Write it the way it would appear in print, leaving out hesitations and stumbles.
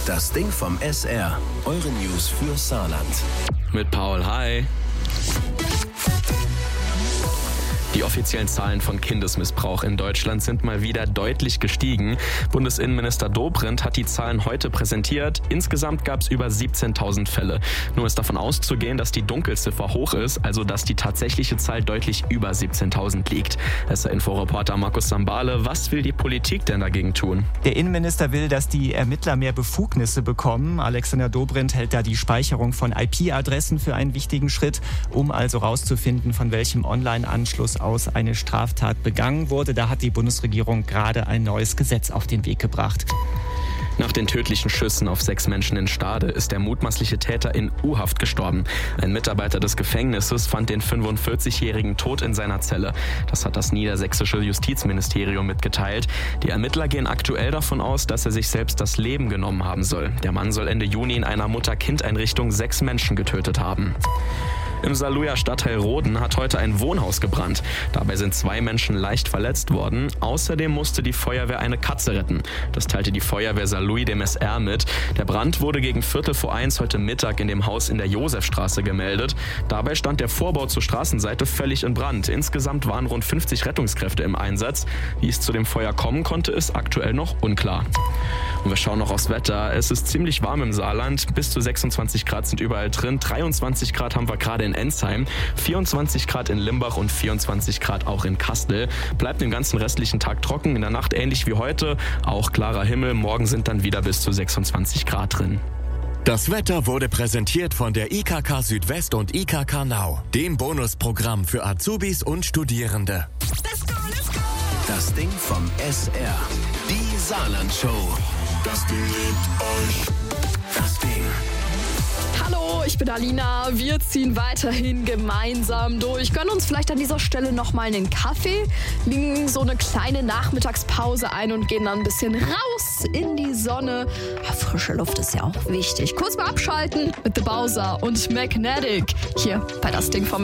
Das Ding vom SR. Eure News für Saarland. Mit Paul, hi. Die offiziellen Zahlen von Kindesmissbrauch in Deutschland sind mal wieder deutlich gestiegen. Bundesinnenminister Dobrindt hat die Zahlen heute präsentiert. Insgesamt gab es über 17.000 Fälle. Nur ist davon auszugehen, dass die Dunkelziffer hoch ist, also dass die tatsächliche Zahl deutlich über 17.000 liegt. SR-Info-Reporter Markus Sambale, was will die Politik denn dagegen tun? Der Innenminister will, dass die Ermittler mehr Befugnisse bekommen. Alexander Dobrindt hält da die Speicherung von IP-Adressen für einen wichtigen Schritt, um also rauszufinden, von welchem Online-Anschluss aus eine Straftat begangen wurde. Da hat die Bundesregierung gerade ein neues Gesetz auf den Weg gebracht. Nach den tödlichen Schüssen auf 6 Menschen in Stade ist der mutmaßliche Täter in U-Haft gestorben. Ein Mitarbeiter des Gefängnisses fand den 45-Jährigen tot in seiner Zelle. Das hat das niedersächsische Justizministerium mitgeteilt. Die Ermittler gehen aktuell davon aus, dass er sich selbst das Leben genommen haben soll. Der Mann soll Ende Juni in einer Mutter-Kind-Einrichtung 6 Menschen getötet haben. Im Saarlouer Stadtteil Roden hat heute ein Wohnhaus gebrannt. Dabei sind 2 Menschen leicht verletzt worden. Außerdem musste die Feuerwehr eine Katze retten. Das teilte die Feuerwehr Saarlouis dem SR mit. Der Brand wurde gegen 1:45 heute Mittag in dem Haus in der Josefstraße gemeldet. Dabei stand der Vorbau zur Straßenseite völlig in Brand. Insgesamt waren rund 50 Rettungskräfte im Einsatz. Wie es zu dem Feuer kommen konnte, ist aktuell noch unklar. Und wir schauen noch aufs Wetter. Es ist ziemlich warm im Saarland. Bis zu 26 Grad sind überall drin. 23 Grad haben wir gerade in Ensheim, 24 Grad in Limbach und 24 Grad auch in Kastel. Bleibt den ganzen restlichen Tag trocken, in der Nacht ähnlich wie heute, auch klarer Himmel. Morgen sind dann wieder bis zu 26 Grad drin. Das Wetter wurde präsentiert von der IKK Südwest und IKK Now, dem Bonusprogramm für Azubis und Studierende. Let's go, let's go! Das Ding vom SR. Die Saarland-Show. Das Ding liebt euch. Das Ding. Hallo, ich bin Alina. Wir ziehen weiterhin gemeinsam durch. Gönnen uns vielleicht an dieser Stelle nochmal einen Kaffee, legen so eine kleine Nachmittagspause ein und gehen dann ein bisschen raus in die Sonne. Ja, frische Luft ist ja auch wichtig. Kurz mal abschalten mit The Bowser und Magnetic hier bei Das Ding vom